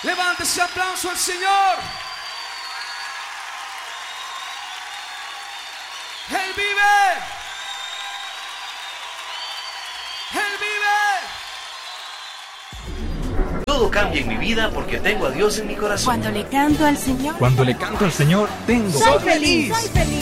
Levante ese aplauso al Señor. Él vive. Él vive. Todo cambia en mi vida porque tengo a Dios en mi corazón. Cuando le canto al Señor, Cuando le canto al Señor, tengo. soy feliz.